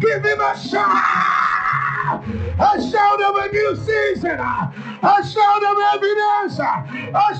Give him a shout. A shout of a new season. A shout of evidence. A